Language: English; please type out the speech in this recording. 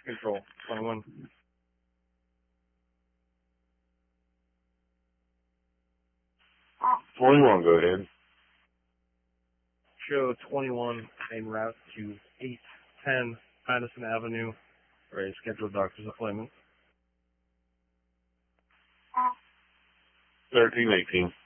Control, 21. Go ahead. Show 21 en route to 810 Madison Avenue for a scheduled doctor's appointment. 1318.